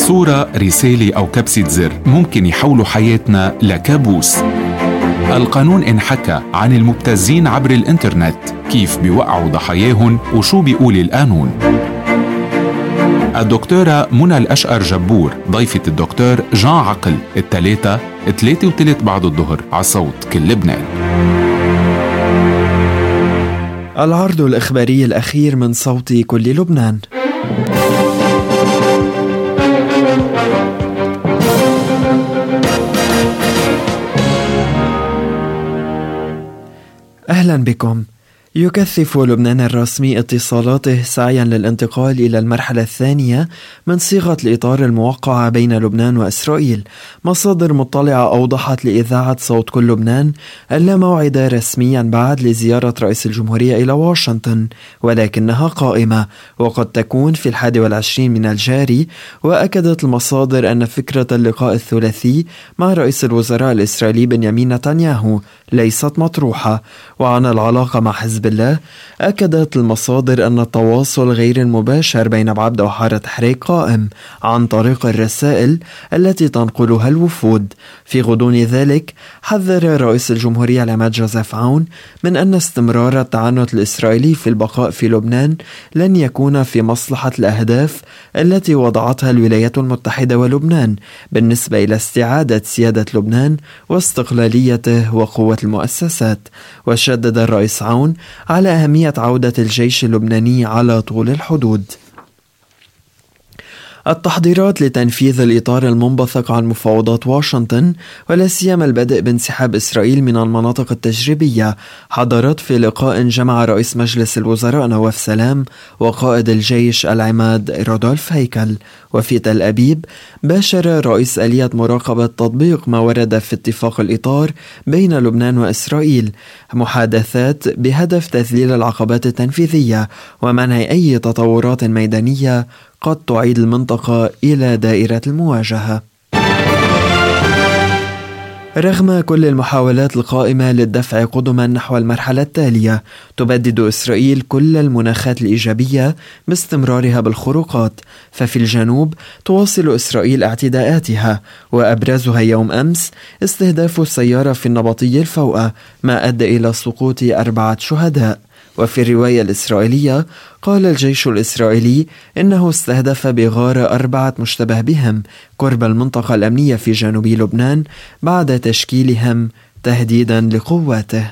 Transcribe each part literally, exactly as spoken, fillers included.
صورة، رسالة أو كبسة زر ممكن يحولوا حياتنا لكابوس. القانون انحكى عن المبتزين عبر الإنترنت، كيف بيوقعوا ضحاياهم وشو بيقول القانون. الدكتورة منى الأشقر جبور ضيفة الدكتور جان عقل الثلاثة ثلاثة وثلث بعد الظهر على صوت كل لبنان. العرض الإخباري الأخير من صوت كل لبنان. أهلا بكم. يكثف لبنان الرسمي اتصالاته سعيا للانتقال إلى المرحلة الثانية من صيغة الإطار الموقعة بين لبنان وإسرائيل. مصادر مطلعة أوضحت لإذاعة صوت كل لبنان ألا موعد رسميا بعد لزيارة رئيس الجمهورية إلى واشنطن، ولكنها قائمة وقد تكون في الحادي والعشرين من الجاري. وأكدت المصادر أن فكرة اللقاء الثلاثي مع رئيس الوزراء الإسرائيلي بنيامين نتنياهو ليست مطروحة. وعن العلاقة مع حزب الله، أكدت المصادر أن التواصل غير المباشر بين بعبدة وحارة حريق قائم عن طريق الرسائل التي تنقلها الوفود. في غضون ذلك، حذر رئيس الجمهورية العماد جوزيف عون من أن استمرار التعنت الإسرائيلي في البقاء في لبنان لن يكون في مصلحة الأهداف التي وضعتها الولايات المتحدة ولبنان بالنسبة إلى استعادة سيادة لبنان واستقلاليته وقوة المؤسسات. وشدد الرئيس عون على أهمية عودة الجيش اللبناني على طول الحدود. التحضيرات لتنفيذ الإطار المنبثق عن مفاوضات واشنطن، ولا سيما البدء بانسحاب إسرائيل من المناطق التجريبية، حضرت في لقاء جمع رئيس مجلس الوزراء نواف سلام وقائد الجيش العماد رودولف هيكل. وفي تل أبيب باشر رئيس آلية مراقبة تطبيق ما ورد في اتفاق الإطار بين لبنان وإسرائيل محادثات بهدف تذليل العقبات التنفيذية ومنع أي تطورات ميدانية قد تعيد المنطقة إلى دائرة المواجهة. رغم كل المحاولات القائمة للدفع قدما نحو المرحلة التالية، تبدد إسرائيل كل المناخات الإيجابية باستمرارها بالخروقات. ففي الجنوب تواصل إسرائيل اعتداءاتها، وأبرزها يوم أمس استهداف السيارة في النبطي الفوقة، ما أدى إلى سقوط أربعة شهداء. وفي الرواية الإسرائيلية قال الجيش الإسرائيلي إنه استهدف بغارة أربعة مشتبه بهم قرب المنطقة الأمنية في جنوب لبنان بعد تشكيلهم تهديدا لقواته.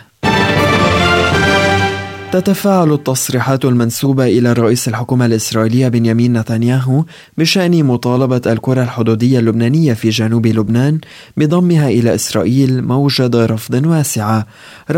تتفاعل التصريحات المنسوبة إلى رئيس الحكومة الإسرائيلية بنيامين نتنياهو بشأن مطالبة الكرة الحدودية اللبنانية في جنوب لبنان بضمها إلى إسرائيل موجة رفض واسعة.